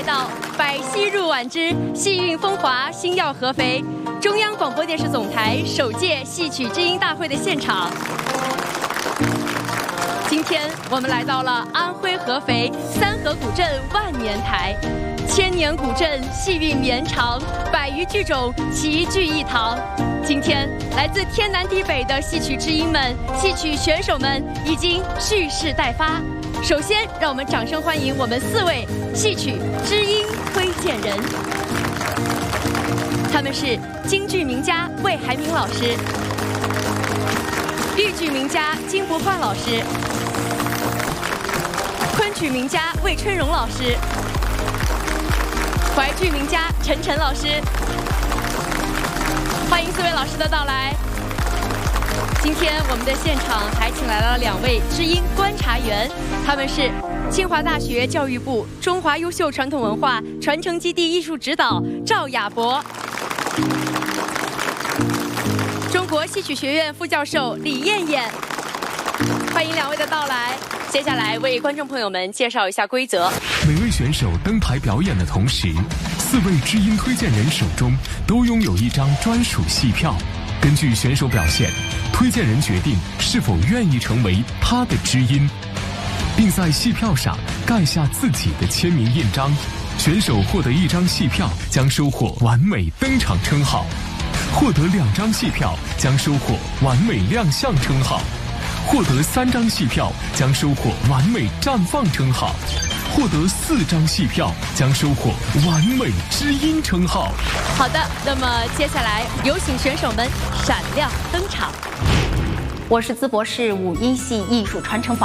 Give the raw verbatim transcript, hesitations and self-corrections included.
到百戏入碗之戏韵风华，星耀合肥中央广播电视总台首届戏曲知音大会的现场。今天我们来到了安徽合肥三河古镇万年台，千年古镇戏韵绵长，百余剧种齐聚一堂。今天来自天南地北的戏曲知音们、戏曲选手们已经蓄势待发。首先，让我们掌声欢迎我们四位戏曲知音推荐人，他们是京剧名家魏海敏老师、豫剧名家金伯焕老师、昆曲名家魏春荣老师、淮剧名家陈晨老师。欢迎四位老师的到来。今天我们的现场还请来了两位知音观察员，他们是清华大学教育部中华优秀传统文化传承基地艺术指导赵亚博，中国戏曲学院副教授李艳艳。欢迎两位的到来。接下来为观众朋友们介绍一下规则。 每位选手登台表演的同时，四位知音推荐人手中都拥有一张专属戏票。根据选手表现，推荐人决定是否愿意成为他的知音，并在戏票上盖下自己的签名印章。选手获得一张戏票将收获完美登场称号，获得两张戏票将收获完美亮相称号，获得三张戏票将收获完美绽放称号，获得四张戏票将收获完美知音称号。 好的，那么接下来有请选手们闪亮登场。 我是淄博市五一戏艺术传承保